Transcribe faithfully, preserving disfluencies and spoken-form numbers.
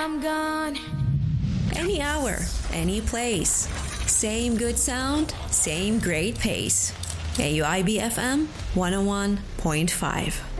I'm gone. Any hour, any place. Same good sound, same great pace. A U I B F M one oh one point five.